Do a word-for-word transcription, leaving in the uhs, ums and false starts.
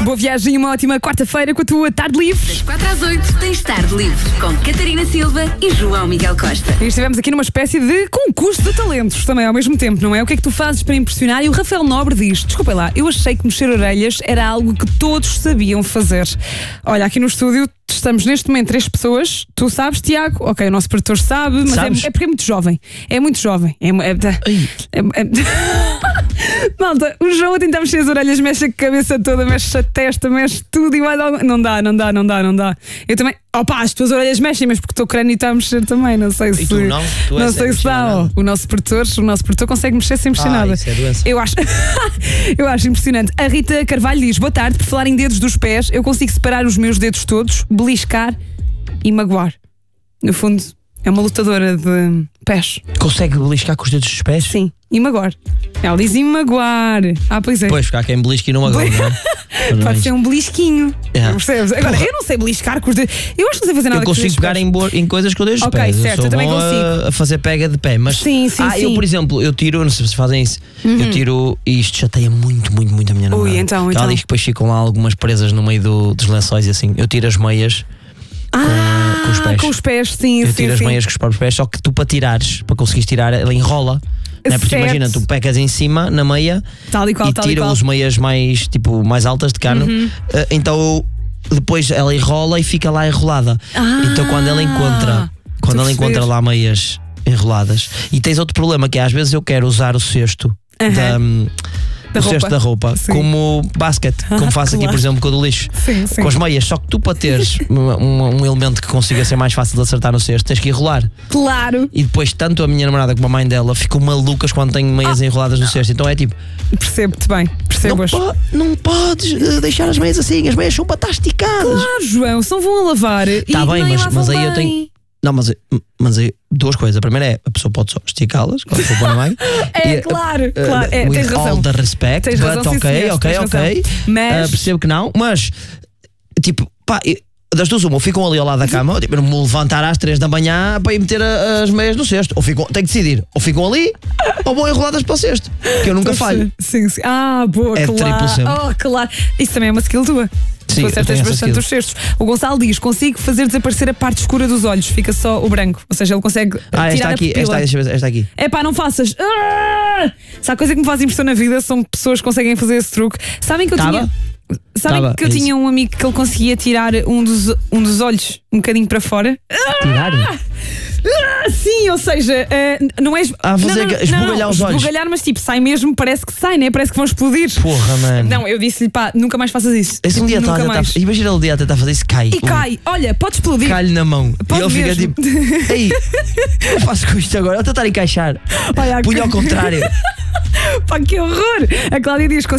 Boa viagem e uma ótima quarta-feira com a tua tarde livre. Das quatro às oito tens tarde livre com Catarina Silva e João Miguel Costa. E estivemos aqui numa espécie de concurso de talentos também ao mesmo tempo, não é? O que é que tu fazes para impressionar? E o Rafael Nobre diz: desculpa lá, eu achei que mexer orelhas era algo que todos sabiam fazer. Olha, aqui no estúdio estamos neste momento três pessoas. Tu sabes, Tiago? Ok, o nosso produtor sabe, mas é, é porque é muito jovem. É muito jovem. É, é, é, é, malta, o João a tentar mexer as orelhas, mexe a cabeça toda, mexe a testa, mexe tudo e mais alguma. Não dá, não dá, não dá, não dá. Eu também. Opa, as tuas orelhas mexem, mas porque o teu crânio está a mexer também. Não sei se. E tu não? Tu não és sei se dá. O nosso produtor, o nosso produtor consegue mexer sem mexer ah, nada. Isso é doença. Eu acho. Eu acho impressionante. A Rita Carvalho diz: boa tarde, por falar em dedos dos pés, eu consigo separar os meus dedos todos, beliscar e magoar. No fundo, é uma lutadora de pés. Consegue beliscar com os dedos dos pés? Sim, e magoar. Ela diz e magoar. Ah, pois é. Pois, porque há quem belisque e não magoa, não é? Pode ser um belisquinho. Yeah. Percebes? Agora, Porra. eu não sei beliscar com os dedos. Eu acho que não sei fazer nada Eu com os dedos. consigo pegar em, bo- em coisas com os dedos Ok, dos pés. certo, eu, eu sou também bom consigo. a, a fazer pega de pé. Mas, Sim, sim, ah, sim. eu, por exemplo, eu tiro, não sei se fazem isso, uhum. eu tiro, e isto chateia muito, muito, muito a minha namorada. Ui, então, Ela então. diz que depois ficam lá algumas presas no meio do, dos lençóis e assim. Eu tiro as meias. Ah, com os pés. com os pés, sim, Eu sim, tiro as sim. meias com os próprios pés, só que tu para tirares, para conseguires tirar, ela enrola. Não é? Porque Certo. imagina, tu pegas em cima na meia Tal e qual, e tal e tira qual. os meias mais, tipo, mais altas de cano. Uhum. Uh, então depois ela enrola e fica lá enrolada. Ah, Então quando ela encontra, quando estou a ela encontra perceber. lá meias enroladas. E tens outro problema que é, às vezes eu quero usar o cesto Uhum. da, Da o roupa. cesto da roupa Sim. como basket, como faço aqui, claro. por exemplo, com o do lixo. Sim, sim. Com as meias, só que tu para teres um, um, um elemento que consiga ser mais fácil de acertar no cesto, tens que enrolar. Claro. E depois, tanto a minha namorada como a mãe dela ficam malucas quando têm meias Ah. enroladas no cesto. Então é tipo, Percebo-te bem. não, Percebo-as. po- não podes uh, deixar as meias assim, as meias são para estar esticadas. Claro, João, se não vão a lavar. Tá e bem, nem mas- lavam mas aí eu bem. tenho- Não, mas, mas aí, duas coisas. A primeira é, a pessoa pode só esticá-las, quando for para a mãe. É, E, uh, claro, uh, claro. É, with tens all razão. the respect, Tens but razão, sim, ok, senhor, ok, tens ok. razão. Mas- Uh, percebo que não, mas tipo, pá, eu- das duas uma, ou ficam ali ao lado da cama, tipo, eu não me vou levantar às três da manhã para ir meter a- as meias no cesto. Ou ficam, tenho que decidir, ou ficam ali, ou vão enroladas para o cesto. Que eu nunca falho. Sim, sim. Ah, boa, É claro. triplo sempre. Oh, claro. Isso também é uma skill tua. Sim, Tu eu acertas tenho essa bastante skill. os cestos. O Gonçalo diz: consigo fazer desaparecer a parte escura dos olhos, fica só o branco. Ou seja, ele consegue Ah, esta tirar aqui, a pupila. esta, deixa eu ver, esta aqui. É pá, não faças. Ah! Se há coisa que me faz impressão na vida são pessoas que conseguem fazer esse truque. Sabem que eu Tava? tinha. Sabem Tava, que eu é isso. tinha um amigo que ele conseguia tirar um dos, um dos olhos um bocadinho para fora? Tirar? Ah, sim, ou seja, eh, não é. es- Ah, fazer não, não, que- esbugalhar não, os olhos. Esbugalhar, mas tipo, sai mesmo, parece que sai, né? Parece que vão explodir. Porra, mano. Não, eu disse-lhe, pá, nunca mais faças isso. Esse um Tipo, dia está a nunca tentar. mais. Imagina ele um dia a tentar fazer isso, cai. E cai, olha, pode explodir. Cai-lhe na mão. Pode e ele fica mesmo. tipo, ei, o que eu faço com isto agora? Eu tentar encaixar. Olha, Punha ao contrário. Pá, que horror! A Cláudia diz: